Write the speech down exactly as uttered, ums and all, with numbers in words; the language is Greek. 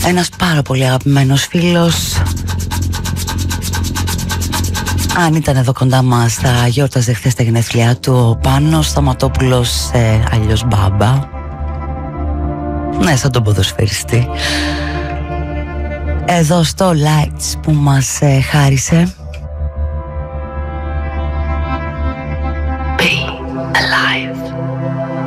Ένας πάρα πολύ αγαπημένος φίλος. Αν ήταν εδώ κοντά μας θα γιόρταζε χθες τα γενέθλιά του ο Πάνος Σταματόπουλος, ε, αλλιώς Μπάμπα. Ναι, σαν τον ποδοσφαιριστή. Εδώ στο Lights που μας ε, χάρισε